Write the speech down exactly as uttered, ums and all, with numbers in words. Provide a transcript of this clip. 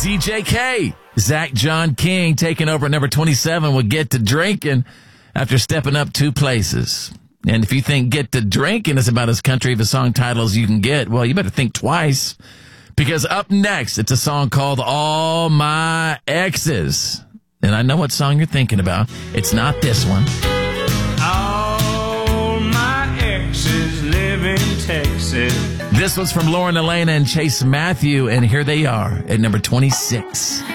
Z J K, Zach John King, taking over at number twenty-seven with Get to Drinking after stepping up two places. And if you think Get to Drinking is about as country of a song title as you can get, well, you better think twice. Because up next, it's a song called All My Exes. And I know what song you're thinking about. It's not this one. All my exes live in Texas. This was from Lauren Elena and Chase Matthew, and here they are at number twenty-six.